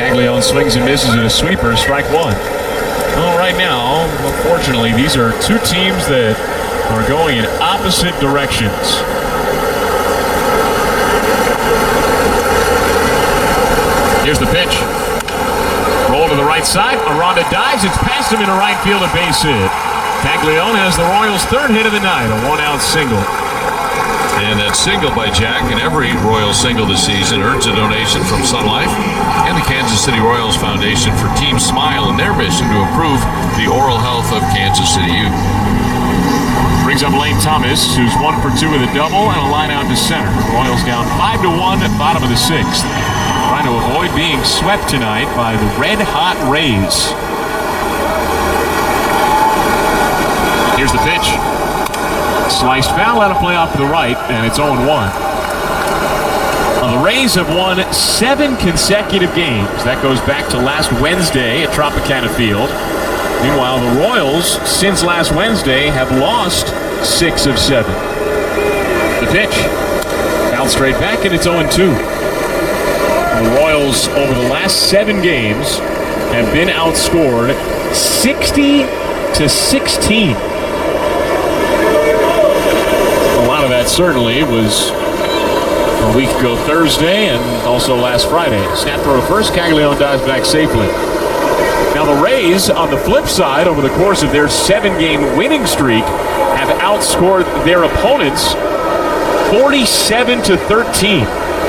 Caglione swings and misses in a sweeper, strike one. Well, right now, unfortunately, these are two teams that are going in opposite directions. Here's the pitch. Roll to the right side. Aranda dives. It's past him into right field, a base hit. Caglione has the Royals' third hit of the night, a one-out single. And that single by Jack, and every Royals single this season earns a donation from Sun Life and the Kansas City Royals Foundation for Team Smile and their mission to improve the oral health of Kansas City youth. Brings up Lane Thomas, who's 1 for 2 with a double and a line out to center. Royals down 5-1 at bottom of the 6th. Trying to avoid being swept tonight by the red-hot Rays. Here's the pitch. Sliced foul out of play off to the right, and it's 0-1. The Rays have won 7 consecutive games. That goes back to last Wednesday at Tropicana Field. Meanwhile, the Royals, since last Wednesday, have lost 6 of 7. The pitch. Fouled straight back, and it's 0-2. The Royals, over the last 7 games, have been outscored 60-16. That certainly was a week ago Thursday and also last Friday. Snap throw to first, Caglione dives back safely. Now the Rays, on the flip side, over the course of their 7-game winning streak, have outscored their opponents 47-13.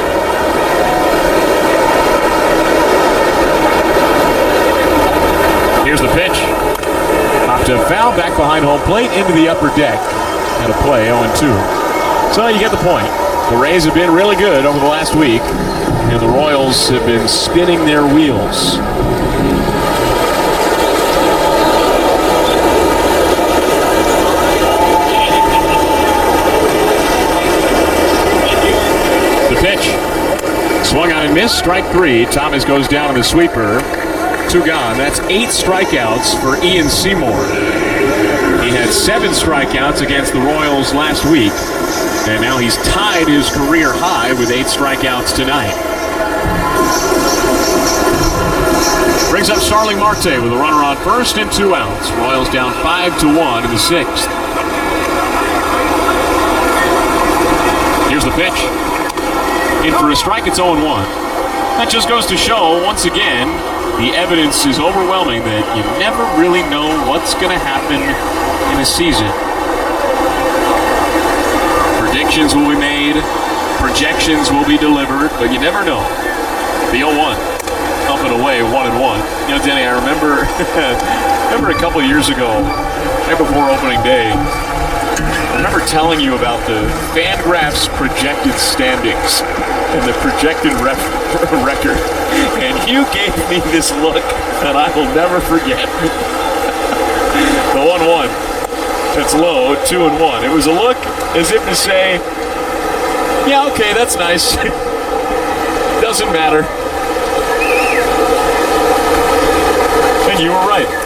Here's the pitch. Popped to foul, back behind home plate, into the upper deck. Had a play, 0-2. So you get the point. The Rays have been really good over the last week, and the Royals have been spinning their wheels. The pitch. Swung on and missed, strike 3. Thomas goes down on the sweeper. 2 gone. That's 8 strikeouts for Ian Seymour. He had 7 strikeouts against the Royals last week. And now he's tied his career high with 8 strikeouts tonight. Brings up Starling Marte with a runner on first and 2 outs. Royals down 5-1 in the 6th. Here's the pitch. In for a strike, it's 0-1. That just goes to show, once again, the evidence is overwhelming that you never really know what's going to happen in a season. Predictions will be made, projections will be delivered, but you never know. The 0-1, up and away, 1-1. You know, Denny, I remember a couple of years ago, right before opening day, I remember telling you about the Fangraphs projected standings and the projected record, and you gave me this look that I will never forget. The 1-1. It's low, 2-1. It was a look as if to say, yeah, okay, that's nice. Doesn't matter. And you were right.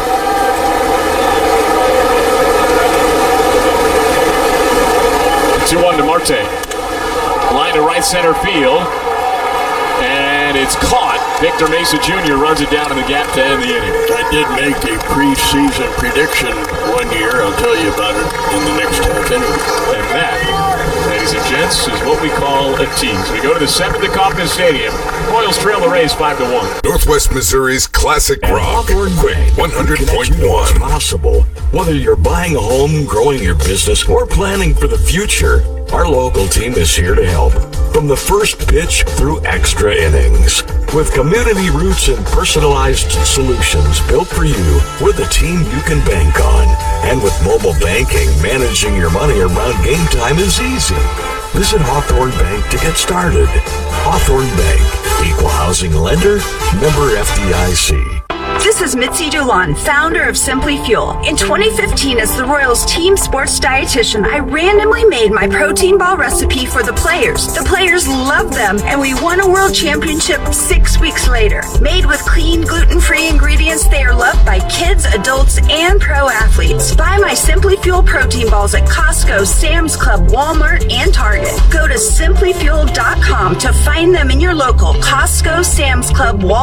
2-1 to Marte. Line to right center field. And it's caught. Victor Mesa Jr. runs it down in the gap to end the inning. I did make a preseason prediction one year. I'll tell you about it in the next half inning. And that, ladies and gents, is what we call a tease. We go to the 7th at Kauffman Stadium. Royals trail the Rays 5-1. Northwest Missouri's classic rock. Quick 100.1. What's possible? Whether you're buying a home, growing your business, or planning for the future, our local team is here to help. From the first pitch through extra innings. With community roots and personalized solutions built for you, we're the team you can bank on. And with mobile banking, managing your money around game time is easy. Visit Hawthorne Bank to get started. Hawthorne Bank, equal housing lender, member FDIC. This is Mitzi Dulon, founder of Simply Fuel. In 2015, as the Royals team sports dietitian, I randomly made my protein ball recipe for the players. The players loved them, and we won a world championship 6 weeks later. Made with clean, gluten-free ingredients, they are loved by kids, adults, and pro athletes. Buy my Simply Fuel protein balls at Costco, Sam's Club, Walmart, and Target. Go to simplyfuel.com to find them in your local Costco, Sam's Club, Walmart,